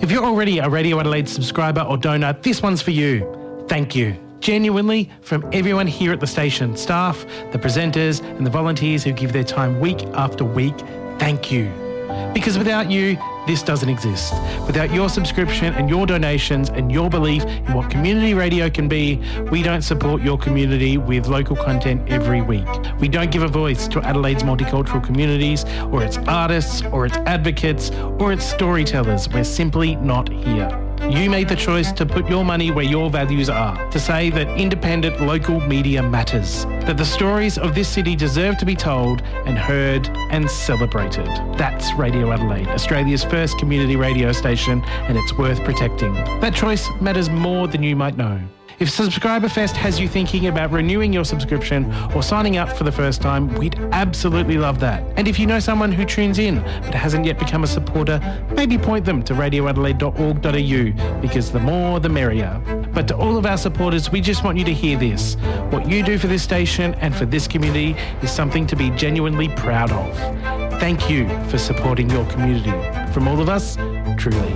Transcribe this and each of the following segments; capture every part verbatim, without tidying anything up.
If you're already a Radio Adelaide subscriber or donor, this one's for you. Thank you. Genuinely, from everyone here at the station, staff, the presenters and the volunteers who give their time week after week, thank you. Because without you, this doesn't exist. Without your subscription and your donations and your belief in what community radio can be, we don't support your community with local content every week. We don't give a voice to Adelaide's multicultural communities or its artists or its advocates or its storytellers. We're simply not here. You made the choice to put your money where your values are, to say that independent local media matters, that the stories of this city deserve to be told and heard and celebrated. That's Radio Adelaide, Australia's first community radio station, and it's worth protecting. That choice matters more than you might know. If Subscriber Fest has you thinking about renewing your subscription or signing up for the first time, we'd absolutely love that. And if you know someone who tunes in but hasn't yet become a supporter, maybe point them to radio adelaide dot org dot a u, because the more the merrier. But to all of our supporters, we just want you to hear this. What you do for this station and for this community is something to be genuinely proud of. Thank you for supporting your community. From all of us, truly.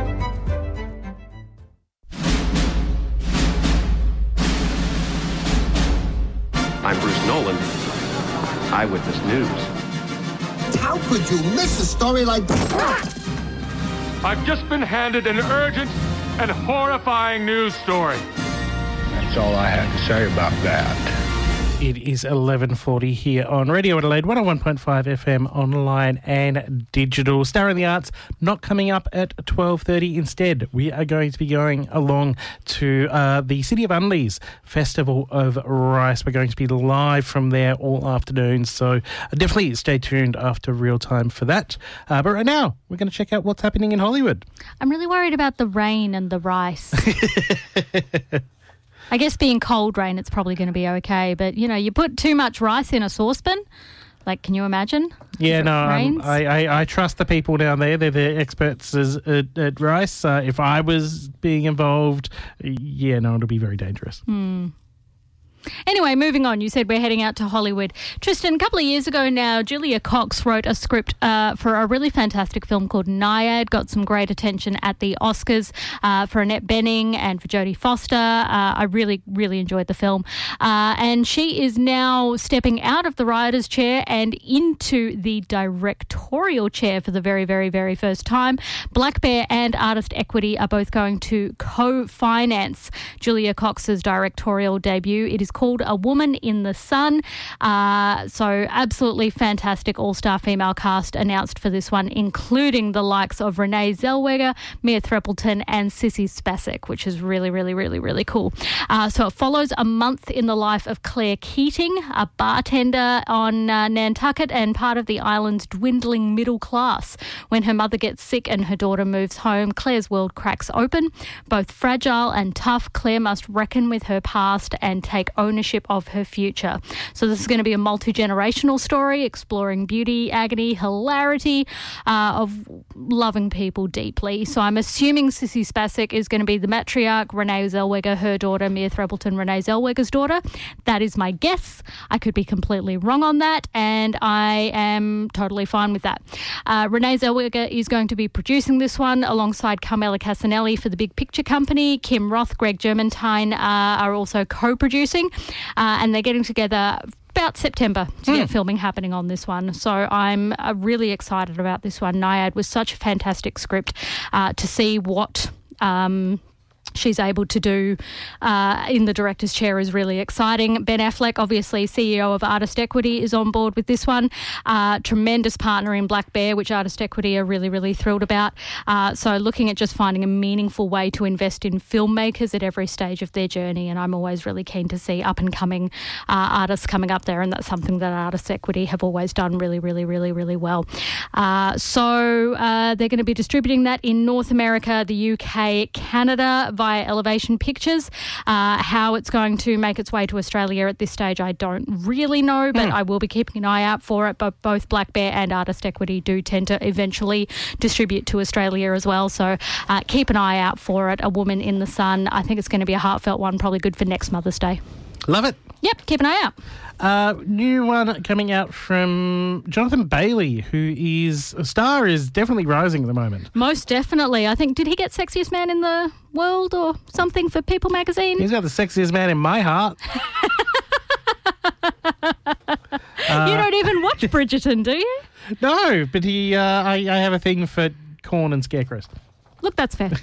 I'm Bruce Nolan, Eyewitness News. How could you miss a story like that? I've just been handed an urgent and horrifying news story. That's all I have to say about that. It is eleven forty here on Radio Adelaide, one oh one point five F M, online and digital. Star in the Arts not coming up at twelve thirty. Instead, we are going to be going along to uh, the City of Unley's Festival of Rice. We're going to be live from there all afternoon, so definitely stay tuned after real time for that. Uh, but right now, we're going to check out what's happening in Hollywood. I'm really worried about the rain and the rice. I guess being cold rain, it's probably going to be okay. But, you know, you put too much rice in a saucepan, like, can you imagine? Yeah, no, um, I, I, I trust the people down there. They're the experts as, at, at rice. Uh, if I was being involved, yeah, no, it'll be very dangerous. Hmm. Anyway, moving on, you said we're heading out to Hollywood. Tristan, a couple of years ago now, Julia Cox wrote a script uh, for a really fantastic film called Nyad, got some great attention at the Oscars uh, for Annette Bening and for Jodie Foster. Uh, I really, really enjoyed the film. Uh, and she is now stepping out of the writer's chair and into the directorial chair for the very, very, very first time. Black Bear and Artist Equity are both going to co-finance Julia Cox's directorial debut. It is called A Woman in the Sun. Uh, so absolutely fantastic all-star female cast announced for this one, including the likes of Renee Zellweger, Mia Threppleton and Sissy Spacek, which is really, really, really, really cool. Uh, so it follows a month in the life of Claire Keating, a bartender on uh, Nantucket and part of the island's dwindling middle class. When her mother gets sick and her daughter moves home, Claire's world cracks open. Both fragile and tough, Claire must reckon with her past and take ownership of her future. So this is going to be a multi-generational story exploring beauty, agony, hilarity uh, of loving people deeply. So I'm assuming Sissy Spacek is going to be the matriarch, Renee Zellweger, her daughter, Mia Threppleton, Renee Zellweger's daughter. That is my guess. I could be completely wrong on that, and I am totally fine with that. Uh, Renee Zellweger is going to be producing this one alongside Carmela Casanelli for the Big Picture Company. Kim Roth, Greg Germentine uh, are also co-producing. Uh, and they're getting together about September to mm. get filming happening on this one. So I'm uh, really excited about this one. Nyad was such a fantastic script uh, to see what... Um, she's able to do uh, in the director's chair is really exciting. Ben Affleck, obviously C E O of Artist Equity, is on board with this one. Uh, tremendous partner in Black Bear, which Artist Equity are really, really thrilled about. Uh, so looking at just finding a meaningful way to invest in filmmakers at every stage of their journey, and I'm always really keen to see up-and-coming uh, artists coming up there, and that's something that Artist Equity have always done really, really, really, really well. Uh, so uh, they're going to be distributing that in North America, the U K, Canada, via Elevation Pictures. Uh, how it's going to make its way to Australia at this stage, I don't really know, but mm. I will be keeping an eye out for it. But both Black Bear and Artist Equity do tend to eventually distribute to Australia as well. So uh, keep an eye out for it. A Woman in the Sun. I think it's going to be a heartfelt one, probably good for next Mother's Day. Love it. Yep, keep an eye out. Uh, new one coming out from Jonathan Bailey, who is a star, is definitely rising at the moment. Most definitely. I think, did he get Sexiest Man in the World or something for People magazine? He's got the sexiest man in my heart. uh, you don't even watch Bridgerton, do you? No, but he. Uh, I, I have a thing for corn and scarecrows. Look, that's fair.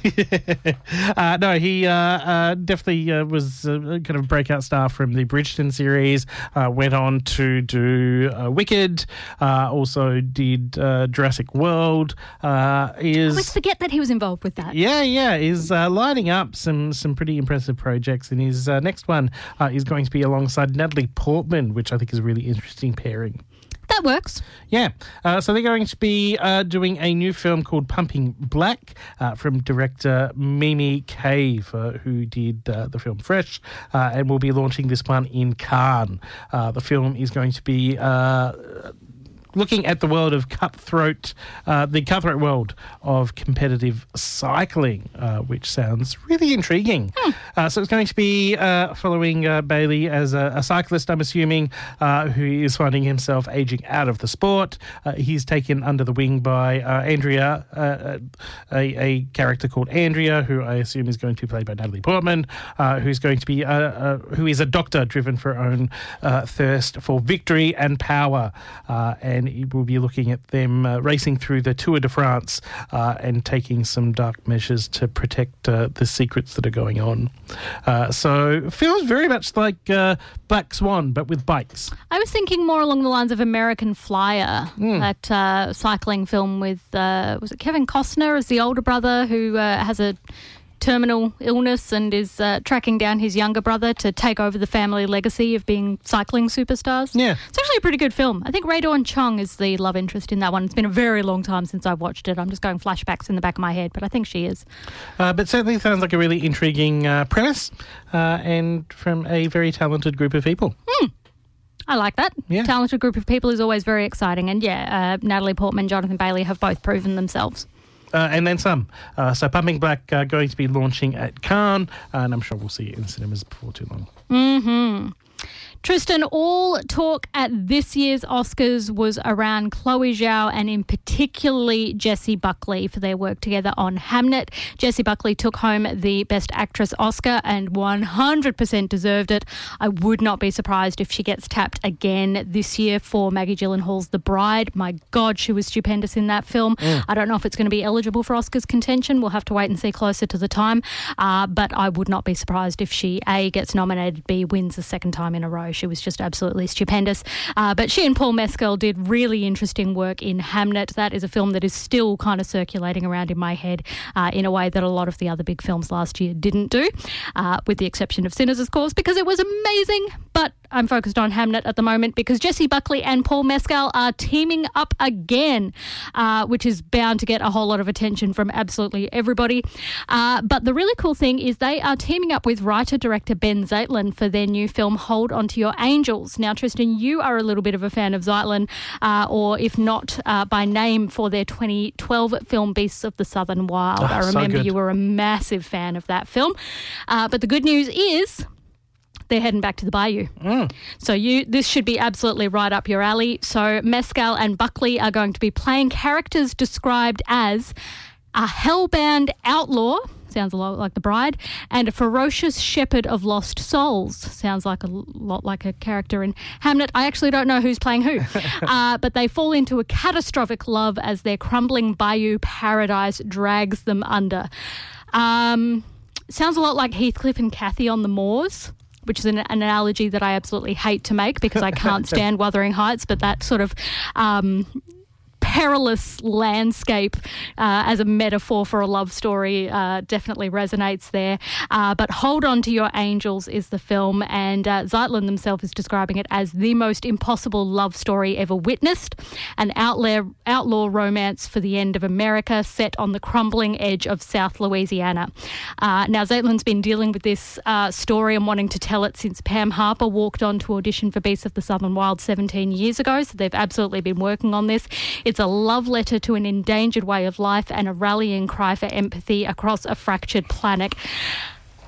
uh, no, he uh, uh, definitely uh, was a kind of breakout star from the Bridgerton series, uh, went on to do uh, Wicked, uh, also did uh, Jurassic World. Uh, is I always forget that he was involved with that. Yeah, yeah, is uh, lining up some some pretty impressive projects, and his uh, next one uh, is going to be alongside Natalie Portman, which I think is a really interesting pairing. That works. Yeah. Uh, so they're going to be uh, doing a new film called Pumping Black uh, from director Mimi Cave, uh, who did uh, the film Fresh, uh, and will be launching this one in Cannes. Uh, the film is going to be Uh, looking at the world of cutthroat, uh, the cutthroat world of competitive cycling, uh, which sounds really intriguing. Hmm. Uh, so it's going to be uh, following uh, Bailey as a, a cyclist, I'm assuming, uh, who is finding himself aging out of the sport. Uh, he's taken under the wing by uh, Andrea, uh, a, a character called Andrea, who I assume is going to be played by Natalie Portman, uh, who's going to be uh, uh, who is a doctor driven for her own uh, thirst for victory and power, uh, and And we'll be looking at them uh, racing through the Tour de France uh, and taking some dark measures to protect uh, the secrets that are going on. Uh, so it feels very much like uh, Black Swan, but with bikes. I was thinking more along the lines of American Flyer, Mm. that uh, cycling film with, uh, was it Kevin Costner as the older brother who uh, has a terminal illness and is uh, tracking down his younger brother to take over the family legacy of being cycling superstars. Yeah. It's actually a pretty good film. I think Ray Dawn Chung is the love interest in that one. It's been a very long time since I've watched it. I'm just going flashbacks in the back of my head, but I think she is. Uh, but certainly sounds like a really intriguing uh, premise uh, and from a very talented group of people. Mm. I like that. Yeah. Talented group of people is always very exciting. And yeah, uh, Natalie Portman, Jonathan Bailey have both proven themselves. Uh, and then some. Uh, so Pumping Black uh, going to be launching at Cannes, and I'm sure we'll see it in cinemas before too long. Mm-hmm. Tristan, all talk at this year's Oscars was around Chloe Zhao and in particularly Jessie Buckley for their work together on Hamnet. Jessie Buckley took home the Best Actress Oscar and one hundred percent deserved it. I would not be surprised if she gets tapped again this year for Maggie Gyllenhaal's The Bride. My God, she was stupendous in that film. Mm. I don't know if it's going to be eligible for Oscars contention. We'll have to wait and see closer to the time. Uh, but I would not be surprised if she, A, gets nominated, B, wins the second time in a row. She was just absolutely stupendous. Uh, but she and Paul Mescal did really interesting work in Hamnet. That is a film that is still kind of circulating around in my head uh, in a way that a lot of the other big films last year didn't do, uh, with the exception of Sinners, of course, because it was amazing. But I'm focused on Hamnet at the moment because Jessie Buckley and Paul Mescal are teaming up again, uh, which is bound to get a whole lot of attention from absolutely everybody. Uh, but the really cool thing is they are teaming up with writer-director Ben Zeitlin for their new film Hold On To Your Angels. Now, Tristan, you are a little bit of a fan of Zeitlin, uh, or if not uh, by name, for their twenty twelve film Beasts of the Southern Wild. Oh, I remember so you were a massive fan of that film. Uh, but the good news is they're heading back to the Bayou. Mm. So you, this should be absolutely right up your alley. So Mescal and Buckley are going to be playing characters described as a hellbound outlaw, sounds a lot like The Bride, and a ferocious shepherd of lost souls. Sounds like a lot like a character in Hamnet. I actually don't know who's playing who. uh, but they fall into a catastrophic love as their crumbling Bayou paradise drags them under. Um, sounds a lot like Heathcliff and Cathy on the Moors, which is an, an analogy that I absolutely hate to make because I can't stand Wuthering Heights, but that sort of um, perilous landscape uh, as a metaphor for a love story uh, definitely resonates there. Uh, but Hold On To Your Angels is the film, and uh, Zeitlin themselves is describing it as the most impossible love story ever witnessed, an outlaw, outlaw romance for the end of America set on the crumbling edge of South Louisiana. Uh, now, Zeitlin's been dealing with this uh, story and wanting to tell it since Pam Harper walked on to audition for Beasts of the Southern Wild seventeen years ago, so they've absolutely been working on this. It's a love letter to an endangered way of life and a rallying cry for empathy across a fractured planet.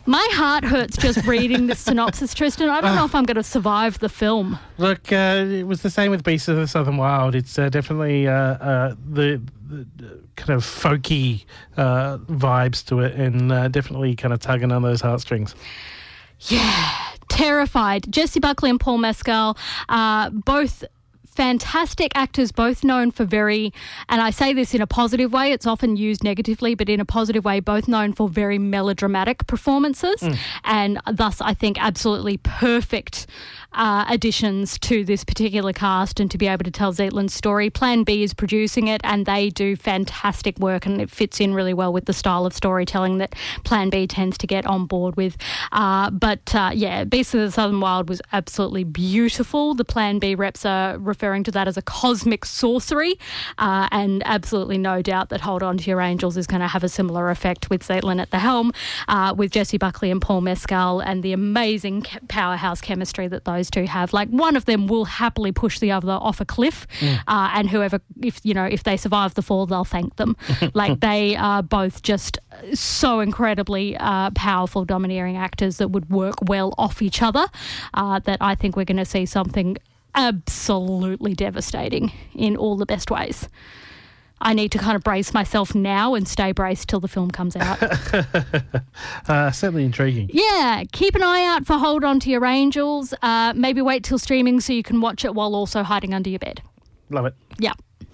My heart hurts just reading this synopsis, Tristan. I don't know if I'm going to survive the film. Look, uh, it was the same with Beasts of the Southern Wild. It's uh, definitely uh, uh, the, the kind of folky uh, vibes to it, and uh, definitely kind of tugging on those heartstrings. Yeah, terrified. Jessie Buckley and Paul Mescal, uh, both fantastic actors, both known for very, and I say this in a positive way, it's often used negatively, but in a positive way, both known for very melodramatic performances, mm. and thus I think absolutely perfect uh, additions to this particular cast and to be able to tell Zetland's story. Plan B is producing it, and they do fantastic work, and it fits in really well with the style of storytelling that Plan B tends to get on board with. Uh, but uh, yeah, Beasts of the Southern Wild was absolutely beautiful. The Plan B reps are referring to that as a cosmic sorcery, uh, and absolutely no doubt that Hold On to Your Angels is going to have a similar effect with Zetland at the helm, uh, with Jessie Buckley and Paul Mescal, and the amazing powerhouse chemistry that those two have. Like, one of them will happily push the other off a cliff, mm. uh, and whoever, if you know, if they survive the fall, they'll thank them. Like, they are both just so incredibly uh, powerful, domineering actors that would work well off each other, uh, that I think we're going to see something absolutely devastating in all the best ways. I need to kind of brace myself now and stay braced till the film comes out. uh, certainly intriguing. Yeah, keep an eye out for Hold On to Your Angels. Uh, maybe wait till streaming so you can watch it while also hiding under your bed. Love it. Yeah.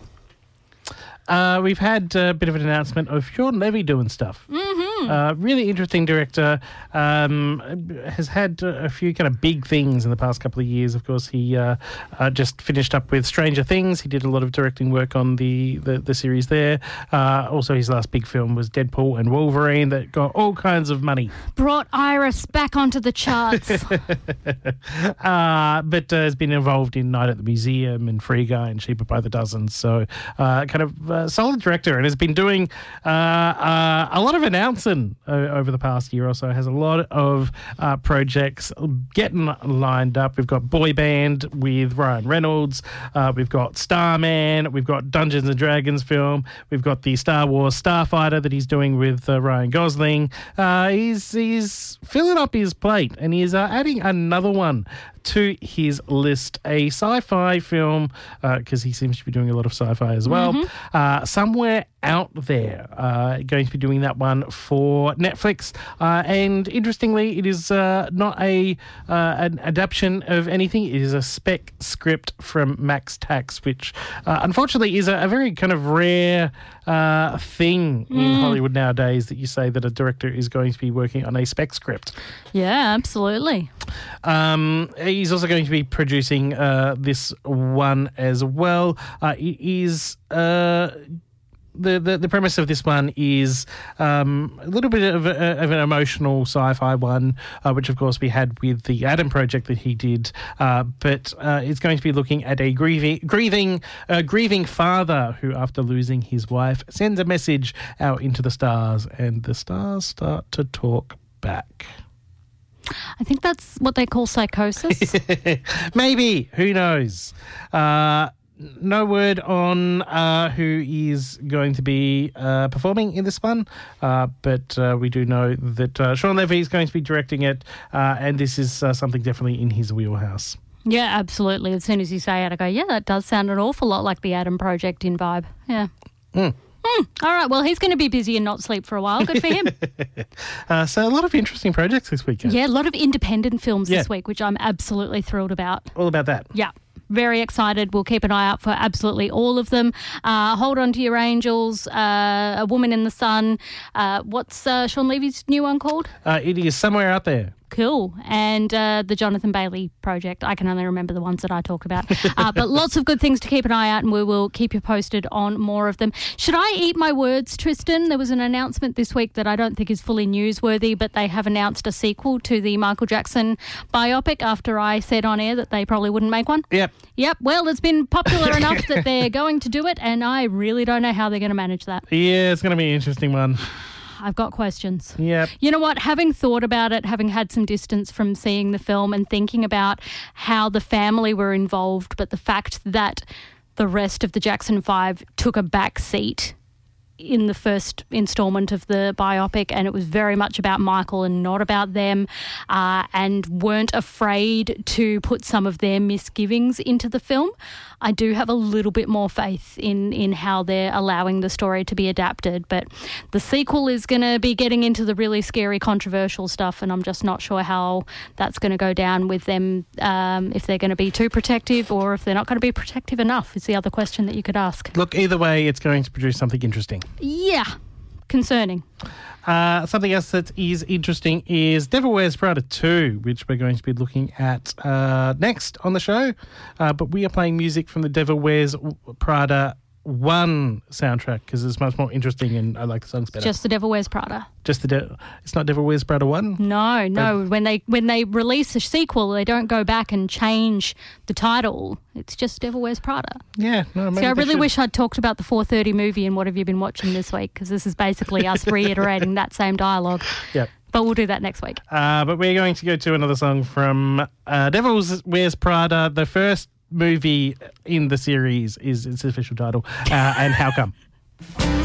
Uh, we've had a bit of an announcement of Sean Levy doing stuff. Mm-hmm. Uh, really interesting director. Um, has had a few kind of big things in the past couple of years. Of course, he uh, uh, just finished up with Stranger Things. He did a lot of directing work on the, the, the series there. Uh, also, his last big film was Deadpool and Wolverine that got all kinds of money. Brought Iris back onto the charts. uh, but uh, has been involved in Night at the Museum and Free Guy and Sheep by the Dozen. So uh, kind of... Uh, solid director, and has been doing uh, uh, a lot of announcing uh, over the past year or so. Has a lot of uh, projects getting lined up. We've got Boy Band with Ryan Reynolds. Uh, we've got Starman. We've got Dungeons and Dragons film. We've got the Star Wars Starfighter that he's doing with uh, Ryan Gosling. Uh, he's he's filling up his plate, and he's uh, adding another one to his list, a sci-fi film, because uh, he seems to be doing a lot of sci-fi as well. Mm-hmm. Uh, Somewhere Out There, uh, going to be doing that one for Netflix. Uh, and interestingly, it is uh, not a uh, an adaptation of anything. It is a spec script from Max Tax, which uh, unfortunately is a, a very kind of rare uh, thing mm. in Hollywood nowadays, that you say that a director is going to be working on a spec script. Yeah, absolutely. Um, he's also going to be producing uh, this one as well. Uh, it is... Uh, The, the the premise of this one is um, a little bit of, a, of an emotional sci-fi one, uh, which of course we had with the Adam Project that he did. Uh, but uh, it's going to be looking at a grieving grieving uh, grieving father who, after losing his wife, sends a message out into the stars, and the stars start to talk back. I think that's what they call psychosis. Maybe, who knows? Uh, No word on uh, who is going to be uh, performing in this one, uh, but uh, we do know that uh, Sean Levy is going to be directing it, uh, and this is uh, something definitely in his wheelhouse. Yeah, absolutely. As soon as you say it, I go, yeah, that does sound an awful lot like the Adam Project in vibe. Yeah. Mm. Mm. All right, well, he's going to be busy and not sleep for a while. Good for him. uh, so a lot of interesting projects this weekend. Yeah, a lot of independent films yeah. this week, which I'm absolutely thrilled about. All about that. Yeah. Very excited. We'll keep an eye out for absolutely all of them. Uh, Hold On to Your Angels, uh, A Woman in the Sun. Uh, what's uh, Sean Levy's new one called? Uh, it is Somewhere Out There. Cool. And uh, the Jonathan Bailey Project. I can only remember the ones that I talk about. Uh, but lots of good things to keep an eye out, and we will keep you posted on more of them. Should I eat my words, Tristan? There was an announcement this week that I don't think is fully newsworthy, but they have announced a sequel to the Michael Jackson biopic after I said on air that they probably wouldn't make one. Yep. Yep. Well, it's been popular enough that they're going to do it, and I really don't know how they're going to manage that. Yeah, it's going to be an interesting one. I've got questions. Yep. You know what? Having thought about it, having had some distance from seeing the film and thinking about how the family were involved, but the fact that the rest of the Jackson Five took a back seat in the first installment of the biopic, and it was very much about Michael and not about them, uh, and weren't afraid to put some of their misgivings into the film. I do have a little bit more faith in, in how they're allowing the story to be adapted, but the sequel is going to be getting into the really scary, controversial stuff, and I'm just not sure how that's going to go down with them, um, if they're going to be too protective or if they're not going to be protective enough is the other question that you could ask. Look, either way, it's going to produce something interesting. Yeah, concerning. Uh, something else that is interesting is Devil Wears Prada two, which we're going to be looking at uh, next on the show. Uh, but we are playing music from the Devil Wears Prada one soundtrack because it's much more interesting and I like the songs better. Just the Devil Wears Prada. Just the De- it's not Devil Wears Prada one? No, no. But- when they when they release a sequel, they don't go back and change the title. It's just Devil Wears Prada. Yeah. No, maybe See, I they really should. wish I'd talked about the four thirty movie and what have you been watching this week, because this is basically us reiterating that same dialogue. Yep. But we'll do that next week. Uh, but we're going to go to another song from uh, Devil Wears Prada. The first movie in the series is its official title. Uh, and How Come?